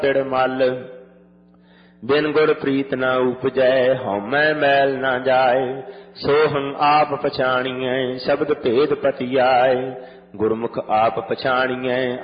मल बिन गुर प्रीत न उपजै हौमै मैल न जाए सोहं आप पछाणियै शब्द भेद पति आए गुरमुख आप पछाणियै